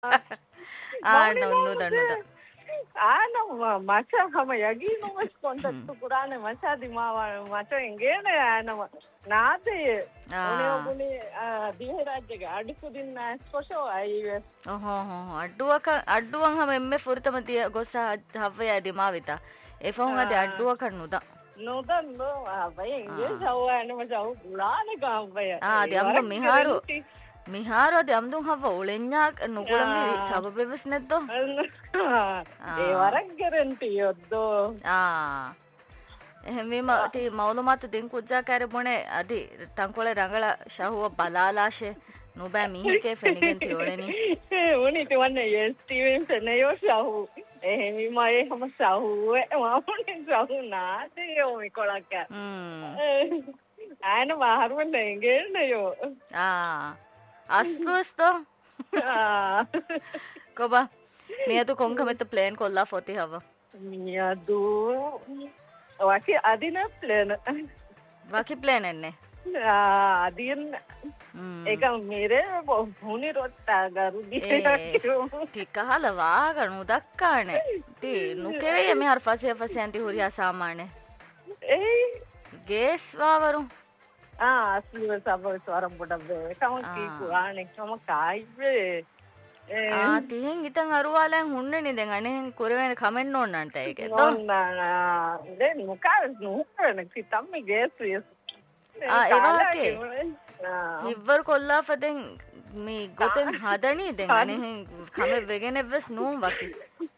Ana unnuda unnuda. Ana macha hama yagi no mas kontaktu kurane macha dimawa macha engene ana naade one dihe rajyage adiku dinna special ai අඩ්ඩුවන් හම එම්ම ෆුරතමතිය ගොස්ස හවය දිමාවිතා එෆහුන් අද අඩ්ඩුව කරනුද නොදන්න බය ඉංග්‍රීසි සවයනම සව් පුරාණ ගම්බය දෙම්ම මිහාරු අද අම්දුන් හව උලෙන්ඥා නුකුලන්ගේ සබබෙවස් නැද්දෝ ඒ වරක් ගැරන්ටි යොද්දෝ එහෙම ති මවුලුමත්තු දින් කුජ්ජා කැරබොනේ අදි තංකොල රංගල ශහුව බලාලාශේ නුබෑ මීහිකේ ෆෙනිගෙන් තියෝලෙනි උනිට වන්න ස්ටීවන් සෙනයෝ ශහු එහෙමයි හම ශහුවේ මමුනේ ශහු නාදයෝ මිකොලක්ක ආන මාරුවෙන් එංගෙන්නයෝ අස්ලුස්තෝ කොබා මියතු කොංකමෙත්ත ප්ලේන් කොල්ලා ෆොති හව මියදු වකි අදින ප්ලේන වකි ප්ලේන් එන්නේ අදින් ඒක මෙරේ හුනි රොට්ටා ගරු ටිකහල වාගනු දක්කානේ ති නුකෙවේ මෙහර ෆසිය ෆසියන්ති හුරියා සාමානේ gaze වාවරු asliwe sabwe swaram bodabbe kama kiku ane kama kaibe තිහෙන් ඉතින් අරුවාලෙන් හුන්නේ දැන් අනේ කුරවෙන කමෙන්ට් ඕන්නන්ට ඒක නෝන්න දැන් මොකද නුකරන කිතම්මි ගේස් ඒවාකේ ඉවර් කොල්ලා ෆදෙන් මේ ගොතෙන් හදනී දැන් අනේ කම වෙගෙනෙවස් නූම් වකි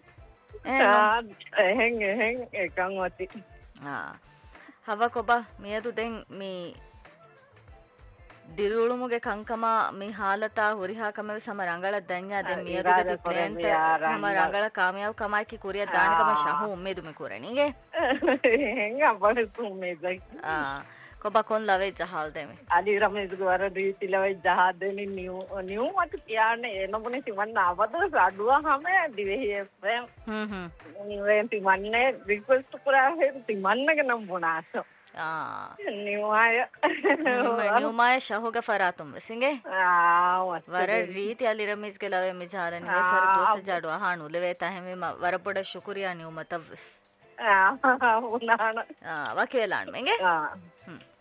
එහෙන් එකන් වති හව කොබා මියතු දැන් මේ දිරුළුමුගේ කංකම මේ ಹಾಲತಾ ಹುರಿಹಾಕಮ ಸಮ ರಂಗಳ ದඤ්ඤා දැන් මියදුද ප්ලෑන්ට සම ರಂಗಳ කාමියාව කමයිකි කුරිය දානකම ශහු උම්මේදු මේ කුරණිගේ එහෙන් අපරතු උම්මේදයි කොබ කොන් ලවේ ජහල් දෙමේ අලි රමේස් ගවර දීති ලවේ ජහල් දෙනි නියු මත කියන්නේ එනබුනේ තිවන්න අවද අඩුවා හැම දිවෙහි නිවෙන් තිවන්නේ රික්වෙස්ට් කරා හෙන් තිවන්නක නම් බොනාස නියුමාය ශහුග ෆරාතුම් සිංගේ වර රීති අලි රමේස් ගේ ලවේ මිජාර නිවසර දෝස ජඩු අහානු ලවේ තහෙම වරපොඩ ශුක්‍රියා නියුමතවස් උනාන වකේලාන් මෙගේ